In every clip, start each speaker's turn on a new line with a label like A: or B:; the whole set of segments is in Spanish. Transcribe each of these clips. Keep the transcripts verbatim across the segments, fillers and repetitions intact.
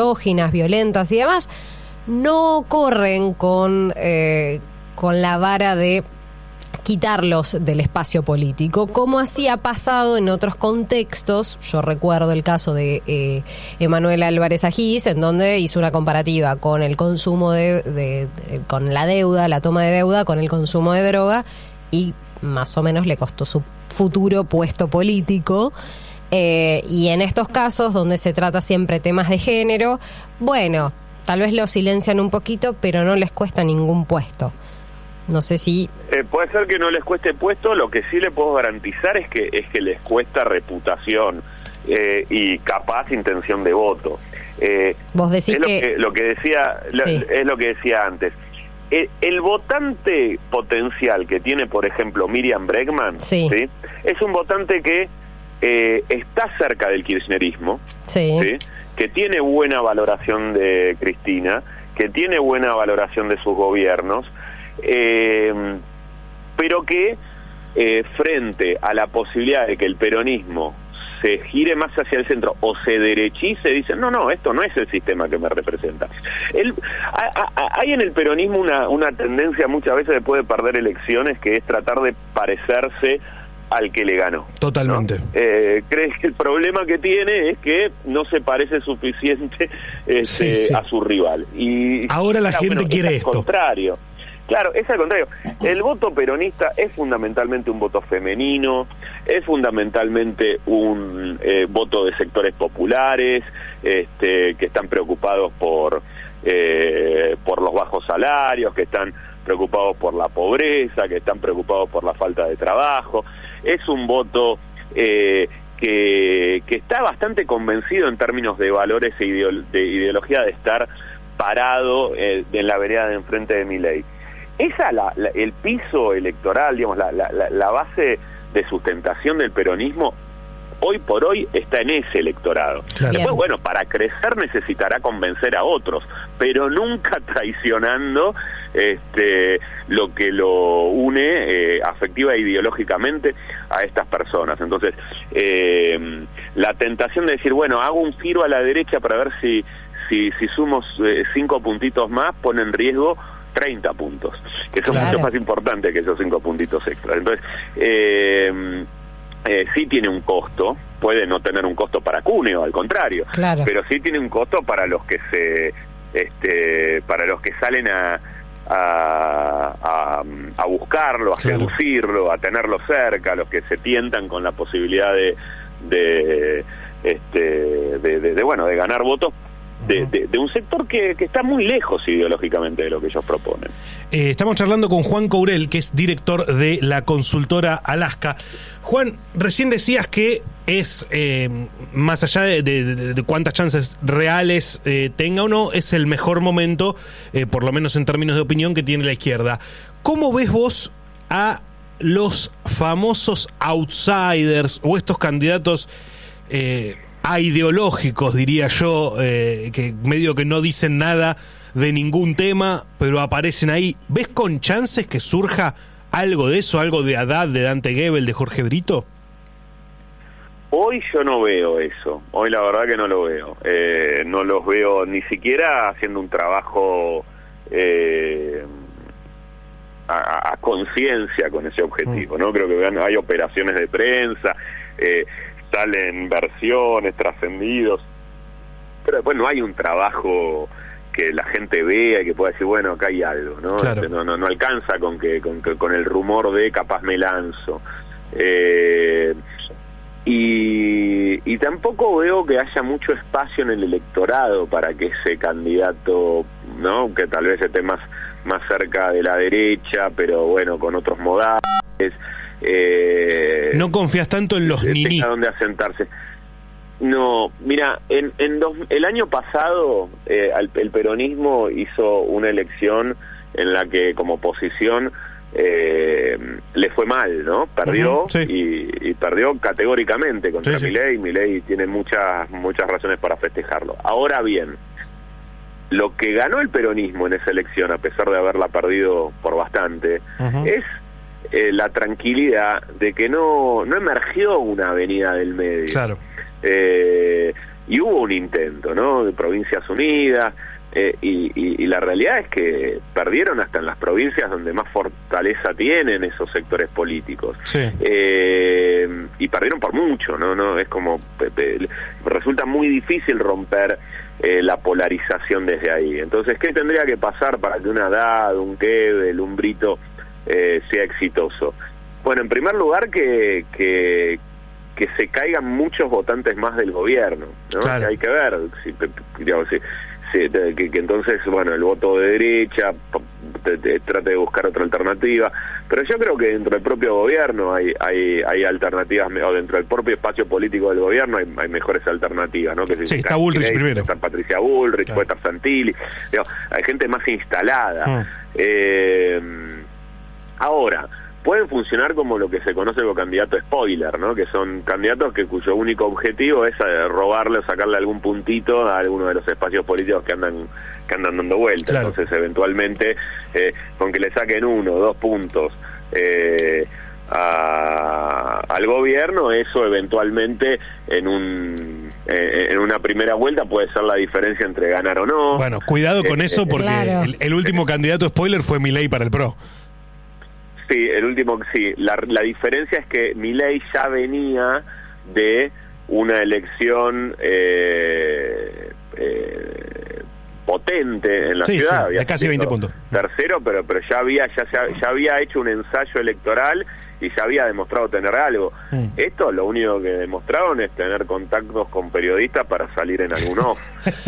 A: misóginas, violentas y demás, no corren con, eh, con la vara de quitarlos del espacio político, como así ha pasado en otros contextos. Yo recuerdo el caso de eh, Emanuel Álvarez Agis, en donde hizo una comparativa con el consumo de, de, de, con la deuda, la toma de deuda, con el consumo de droga, y más o menos le costó su futuro puesto político. Eh, y en estos casos, donde se trata siempre temas de género, bueno, tal vez lo silencian un poquito, pero no les cuesta ningún puesto. No sé si...
B: Eh, puede ser que no les cueste puesto, lo que sí le puedo garantizar es que es que les cuesta reputación eh, y capaz intención de voto. Eh,
A: Vos decís
B: es lo
A: que...
B: que... Lo que decía, sí. Es lo que decía antes. El, el votante potencial que tiene, por ejemplo, Miriam Bregman,
A: sí.
B: ¿sí? Es un votante que eh, está cerca del kirchnerismo,
A: sí.
B: ¿sí? Que tiene buena valoración de Cristina, que tiene buena valoración de sus gobiernos, Eh, pero que eh, frente a la posibilidad de que el peronismo se gire más hacia el centro o se derechice, dicen, no, no, esto no es el sistema que me representa. El, a, a, hay en el peronismo una, una tendencia muchas veces después de perder elecciones, que es tratar de parecerse al que le ganó.
C: Totalmente.
B: ¿No? Eh, ¿Crees que el problema que tiene es que no se parece suficiente este,
C: sí, sí.
B: a su rival? Y
C: ahora la
B: claro,
C: gente
B: bueno,
C: quiere
B: es
C: esto.
B: Al contrario. Claro, es al contrario. El voto peronista es fundamentalmente un voto femenino, es fundamentalmente un eh, voto de sectores populares, este, que están preocupados por eh, por los bajos salarios, que están preocupados por la pobreza, que están preocupados por la falta de trabajo. Es un voto eh, que, que está bastante convencido en términos de valores e ideolo- de ideología de estar parado eh, en la vereda de enfrente de Milei. Esa la, la, el piso electoral, digamos, la, la, la base de sustentación del peronismo, hoy por hoy está en ese electorado.
C: Claro.
B: Después, bueno, para crecer necesitará convencer a otros, pero nunca traicionando este, lo que lo une eh, afectiva e ideológicamente a estas personas. Entonces, eh, la tentación de decir, bueno, hago un giro a la derecha para ver si, si, si sumo eh, cinco puntitos más, pone en riesgo treinta puntos, que son
A: claro.
B: mucho más importantes que esos cinco puntitos extras. Entonces, eh, eh, sí tiene un costo, puede no tener un costo para Cúneo, al contrario,
A: claro.
B: pero sí tiene un costo para los que se, este, para los que salen a, a, a, a buscarlo, a
C: claro.
B: seducirlo, a tenerlo cerca, los que se tientan con la posibilidad de, de, este, de, de, de bueno, de ganar votos. De, de, de un sector que, que está muy lejos ideológicamente de lo que ellos proponen.
C: Eh, estamos charlando con Juan Courel, que es director de la consultora Alaska. Juan, recién decías que es, eh, más allá de, de, de cuántas chances reales eh, tenga o no, es el mejor momento, eh, por lo menos en términos de opinión, que tiene la izquierda. ¿Cómo ves vos a los famosos outsiders o estos candidatos eh, a ideológicos, diría yo, eh, que medio que no dicen nada de ningún tema, pero aparecen ahí? ¿Ves con chances que surja algo de eso, algo de Haddad, de Dante Gebel, de Jorge Brito?
B: Hoy yo no veo eso, hoy la verdad que no lo veo. Eh, no los veo ni siquiera haciendo un trabajo eh, a, a conciencia con ese objetivo, ¿no? Creo que vean, hay operaciones de prensa, eh, salen versiones, trascendidos, pero después no hay un trabajo que la gente vea y que pueda decir, bueno, acá hay algo, ¿no?
C: Claro.
B: Este, no, no, no alcanza con que con, que, con el rumor de capaz me lanzo. Eh, y, y tampoco veo que haya mucho espacio en el electorado para que ese candidato, ¿no? Que tal vez esté más, más cerca de la derecha, pero bueno, con otros modales. Eh,
C: ¿No confías tanto en los niní?
B: ¿A dónde asentarse? No, mira, en, en dos, el año pasado eh, el, el peronismo hizo una elección en la que como oposición eh, le fue mal, ¿no? Perdió,
C: uh-huh, sí.
B: y, y perdió categóricamente contra
C: sí, sí.
B: Milei. Milei tiene muchas muchas razones para festejarlo. Ahora bien, lo que ganó el peronismo en esa elección, a pesar de haberla perdido por bastante, uh-huh. es Eh, la tranquilidad de que no no emergió una avenida del medio.
C: Claro.
B: Eh, y hubo un intento, ¿no?, de Provincias Unidas, eh, y, y, y la realidad es que perdieron hasta en las provincias donde más fortaleza tienen esos sectores políticos.
C: Sí.
B: Eh, y perdieron por mucho, ¿no? no Es como, resulta muy difícil romper eh, la polarización desde ahí. Entonces, ¿qué tendría que pasar para que una Haddad, un Kebel, un Brito eh, sea exitoso? Bueno, en primer lugar, que, que, que se caigan muchos votantes más del gobierno, ¿no?
C: Claro.
B: Que hay que ver, si, digamos, si, si, que, que entonces, bueno, el voto de derecha te, te, trate de buscar otra alternativa, pero yo creo que dentro del propio gobierno hay hay, hay alternativas, o dentro del propio espacio político del gobierno hay, hay mejores alternativas, ¿no? Que si
C: sí, está Bullrich primero.
B: Puede estar Patricia Bullrich, claro. Puede estar Santilli, digo, hay gente más instalada. Mm. Eh, ahora, pueden funcionar como lo que se conoce como candidato spoiler, ¿no? Que son candidatos que cuyo único objetivo es robarle o sacarle algún puntito a alguno de los espacios políticos que andan que andan dando vueltas. Claro. Entonces, eventualmente, eh, con que le saquen uno o dos puntos eh, a, al gobierno, eso eventualmente en un eh, en una primera vuelta puede ser la diferencia entre ganar o no.
C: Bueno, cuidado con eh, eso porque claro. el, el último candidato spoiler fue Milei para el P R O.
B: Sí, el último, sí. La, la diferencia es que Milei ya venía de una elección eh, eh, potente en la
C: sí,
B: ciudad.
C: Sí, de casi veinte puntos.
B: Tercero, pero pero ya había ya, ya, ya había hecho un ensayo electoral y ya había demostrado tener algo. Mm. Esto lo único que demostraron es tener contactos con periodistas para salir en algún off.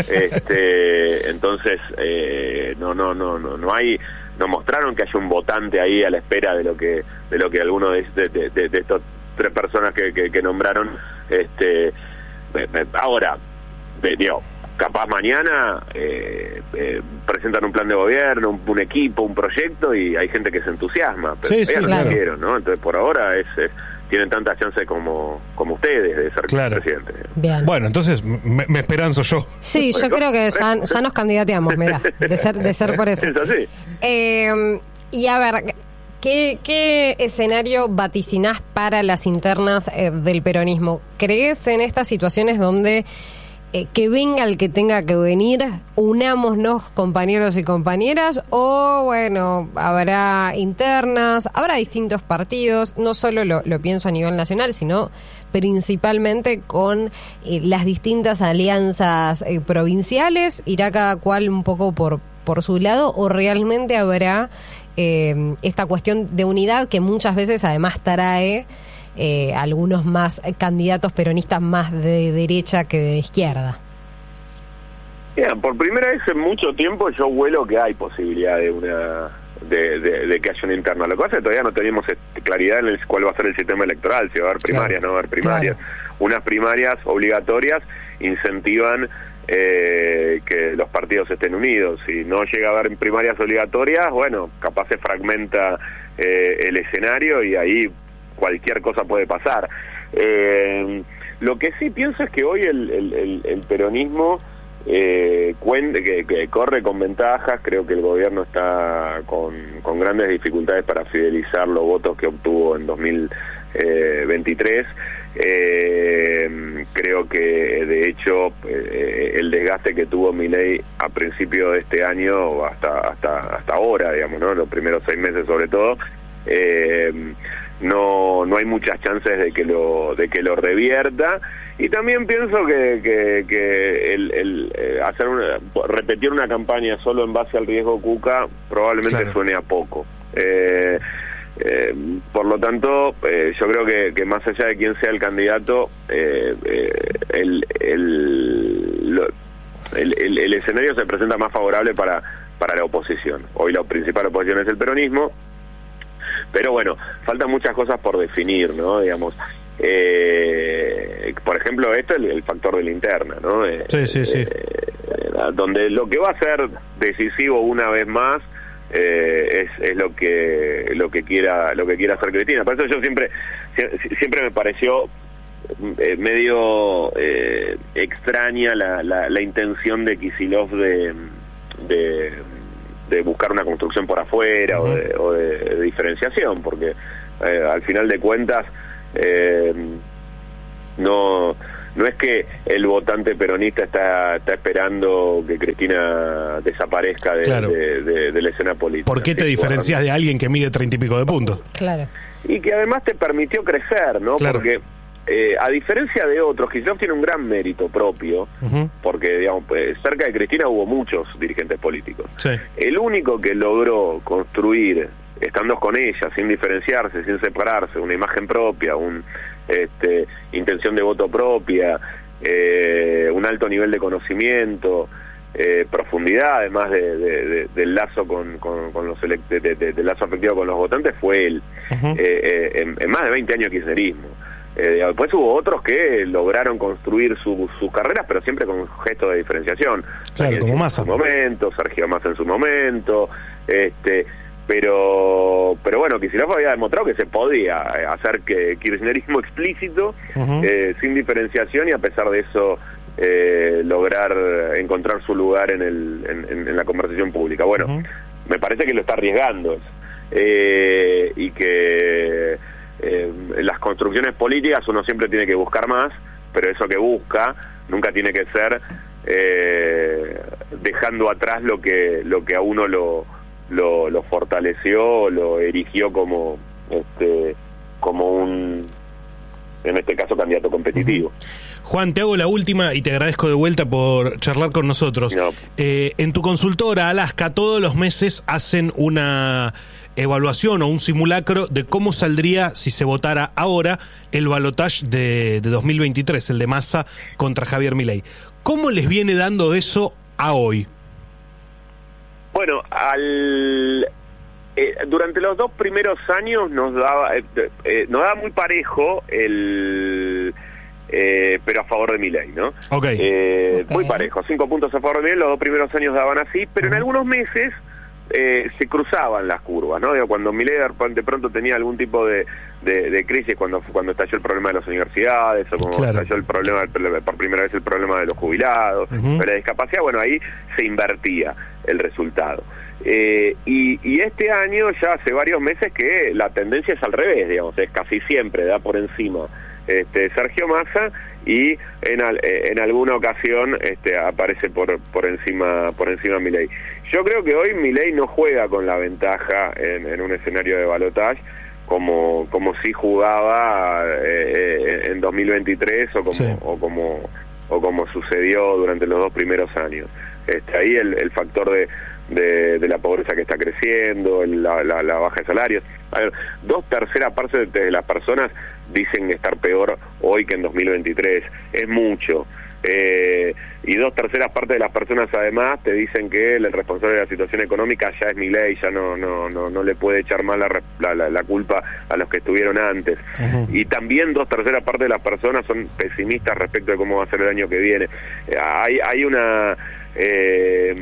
B: este, entonces, eh, no, no, no, no, no hay... nos mostraron que hay un votante ahí a la espera de lo que de lo que alguno de, de, de, de estos tres personas que, que, que nombraron este ahora digo, capaz mañana eh, eh, presentan un plan de gobierno, un, un equipo, un proyecto y hay gente que se entusiasma, pero
C: sí, sí, claro.
B: quieren, ¿no? Entonces por ahora es, es tienen tantas chances como como ustedes de ser claro. presidente.
A: Bien.
C: Bueno, entonces me, me esperanzo yo.
A: Sí, yo creo que ya, ya nos candidateamos, mira, de ser de ser por eso.
B: Es así.
A: Eh, y a ver, ¿qué, qué escenario vaticinás para las internas eh, del peronismo? ¿Crees en estas situaciones donde eh, que venga el que tenga que venir, unámonos compañeros y compañeras, o bueno, habrá internas, habrá distintos partidos? No solo lo, lo pienso a nivel nacional, sino principalmente con eh, las distintas alianzas eh, provinciales, irá cada cual un poco por, por su lado, o realmente habrá eh, esta cuestión de unidad que muchas veces además trae Eh, algunos más eh, candidatos peronistas más de derecha que de izquierda.
B: Bien, por primera vez en mucho tiempo yo huelo que hay posibilidad de una de, de, de que haya una interna. Lo que pasa es que todavía no tenemos claridad en el, cuál va a ser el sistema electoral, si va a haber primarias, claro. no va a haber primarias. Claro. Unas primarias obligatorias incentivan eh, que los partidos estén unidos. Si no llega a haber primarias obligatorias, bueno, capaz se fragmenta eh, el escenario y ahí cualquier cosa puede pasar. Eh, lo que sí pienso es que hoy el, el, el, el peronismo eh, cuente, que, que corre con ventajas. Creo que el gobierno está con, con grandes dificultades para fidelizar los votos que obtuvo en dos mil veintitrés. Eh, creo que de hecho eh, el desgaste que tuvo Milei a principio de este año hasta hasta hasta ahora, digamos, ¿no? Los primeros seis meses sobre todo, eh, no no hay muchas chances de que lo de que lo revierta. Y también pienso que que, que el, el eh, hacer una, repetir una campaña solo en base al riesgo Cuca probablemente claro. suene a poco. Eh, eh, por lo tanto, eh, yo creo que, que más allá de quién sea el candidato, eh, eh, el, el, lo, el, el, el escenario se presenta más favorable para para la oposición. Hoy la principal oposición es el peronismo. Pero bueno, faltan muchas cosas por definir, ¿no? Digamos, eh, por ejemplo, esto es el, el factor de la interna, ¿no? Eh,
C: sí, sí, sí.
B: Eh, donde lo que va a ser decisivo una vez más eh, es, es lo que lo que quiera lo que quiera hacer Cristina. Por eso yo siempre siempre me pareció eh, medio eh, extraña la, la, la intención de Kicillof de, de de buscar una construcción por afuera uh-huh. o, de, o de, de diferenciación, porque eh, al final de cuentas eh, no no es que el votante peronista está, está esperando que Cristina desaparezca de,
C: claro.
B: de, de, de la escena política.
C: ¿Por qué te sí, diferencias bueno, de alguien que mide treinta y pico de puntos?
A: Claro.
B: Y que además te permitió crecer, ¿no?
C: Claro.
B: Porque eh, a diferencia de otros, Kicillof tiene un gran mérito propio, uh-huh. porque digamos pues, cerca de Cristina hubo muchos dirigentes políticos.
C: Sí.
B: El único que logró construir, estando con ella, sin diferenciarse, sin separarse, una imagen propia, un este, intención de voto propia, eh, un alto nivel de conocimiento, eh, profundidad, además de, de, de, del lazo con, con, con los elect- de, de, de, del lazo afectivo con los votantes, fue él. Uh-huh. eh, eh, en, en más de veinte años de kirchnerismo. Eh, después hubo otros que lograron construir su, sus carreras, pero siempre con gestos de diferenciación.
C: Claro, como Massa.
B: En su momento, Sergio Massa en su momento, este, pero pero bueno, Kicillof había demostrado que se podía hacer que kirchnerismo explícito, uh-huh. eh, sin diferenciación, y a pesar de eso eh, lograr encontrar su lugar en, el, en, en la conversación pública. Bueno, uh-huh. me parece que lo está arriesgando eso. Eh, y que eh, en las construcciones políticas uno siempre tiene que buscar más, pero eso que busca nunca tiene que ser eh, dejando atrás lo que lo que a uno lo lo, lo fortaleció, lo erigió como este como un, en este caso, candidato competitivo.
C: Uh-huh. Juan, te hago la última y te agradezco de vuelta por charlar con nosotros. No. Eh, en tu consultora Alaska todos los meses hacen una evaluación o un simulacro de cómo saldría si se votara ahora el balotaje de, de dos mil veintitrés, el de Massa contra Javier Milei. ¿Cómo les viene dando eso a hoy?
B: Bueno, al eh, durante los dos primeros años nos daba eh, eh, nos daba muy parejo el eh, pero a favor de Milei, ¿no?
C: Okay.
B: Eh,
A: okay.
B: Muy parejo, cinco puntos a favor de Milei, los dos primeros años daban así, pero uh-huh. en algunos meses Eh, se cruzaban las curvas, ¿no? Digo, cuando Milei de pronto tenía algún tipo de, de, de crisis, cuando cuando estalló el problema de las universidades, o cuando claro. estalló el problema, por primera vez el problema de los jubilados, uh-huh. de la discapacidad, bueno, ahí se invertía el resultado. Eh, y, y este año ya hace varios meses que la tendencia es al revés, digamos, es casi siempre, da por encima este Sergio Massa, y en, al, en alguna ocasión este aparece por por encima por encima Milei. Yo creo que hoy Milei no juega con la ventaja en, en un escenario de balotaje como como si jugaba eh, en dos mil veintitrés o como sí. o como o como sucedió durante los dos primeros años. Este, ahí el, el factor de, de, de la pobreza que está creciendo, el, la, la, la baja de salarios. A ver, dos terceras partes de las personas dicen estar peor hoy que en dos mil veintitrés. Es mucho. Eh, y dos terceras partes de las personas además te dicen que el responsable de la situación económica ya es Milei, ya no no no no le puede echar más la, la, la culpa a los que estuvieron antes. Uh-huh. Y también dos terceras partes de las personas son pesimistas respecto de cómo va a ser el año que viene. Eh, hay hay una eh,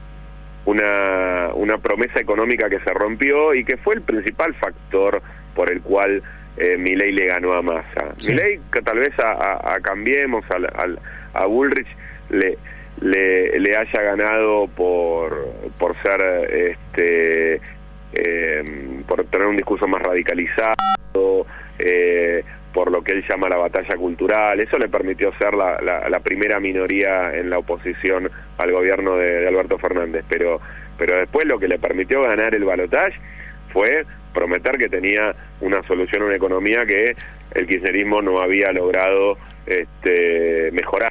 B: una una promesa económica que se rompió y que fue el principal factor por el cual eh, Milei le ganó a Massa. Sí. Milei, que tal vez a, a, a Cambiemos, al, al, a Bullrich le, le le haya ganado por por ser este eh, por tener un discurso más radicalizado, eh, por lo que él llama la batalla cultural. Eso le permitió ser la, la, la primera minoría en la oposición al gobierno de, de Alberto Fernández, pero pero después lo que le permitió ganar el balotaje fue prometer que tenía una solución a una economía que el kirchnerismo no había logrado este mejorar.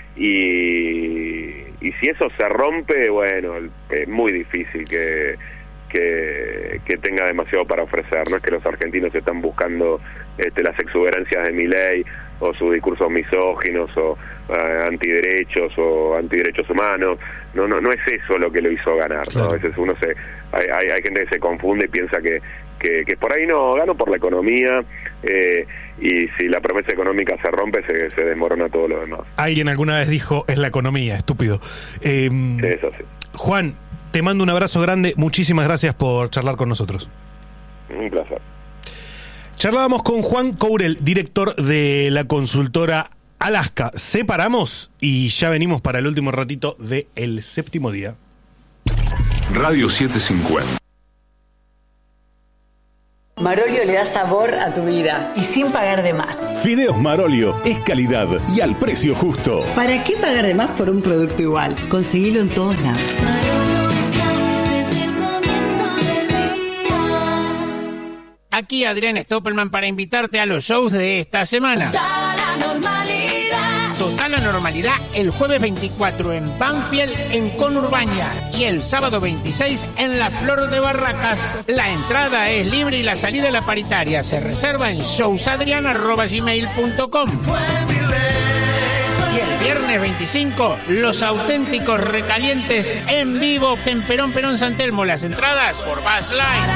B: Y, y si eso se rompe, bueno, es muy difícil que, que, que tenga demasiado para ofrecer. No es que los argentinos están buscando este, las exuberancias de Milei o sus discursos misóginos o uh, antiderechos o antiderechos humanos. No, no, no es eso lo que lo hizo ganar, ¿no?
C: Claro.
B: A veces uno se, hay, hay, hay gente que se confunde y piensa que que, que por ahí no, gano por la economía, eh, y si la promesa económica se rompe, se, se desmorona todo lo demás.
C: Alguien alguna vez dijo, es la economía, estúpido. Eh,
B: sí, eso sí.
C: Juan, te mando un abrazo grande, muchísimas gracias por charlar con nosotros.
B: Un placer.
C: Charlábamos con Juan Courel, director de la consultora Alaska. Separamos y ya venimos para el último ratito de El Séptimo Día.
D: Radio setecientos cincuenta.
E: Marolio le da sabor a tu vida y sin pagar de más. Fideos Marolio es calidad y al precio justo.
F: ¿Para qué pagar de más por un producto igual? Conseguilo en todos lados.
G: Aquí Adrián Stoppelman para invitarte a los shows de esta semana.
H: Total Anormalidad.
G: Total Anormalidad el jueves veinticuatro en Banfield, en Conurbania, y el sábado veintiséis en La Flor de Barracas. La entrada es libre y la salida de la paritaria se reserva en showsadrian arroba gmail punto com. Y el viernes veinticinco, Los Auténticos Recalientes en vivo en Perón Perón San Telmo. Las entradas por Bass Line.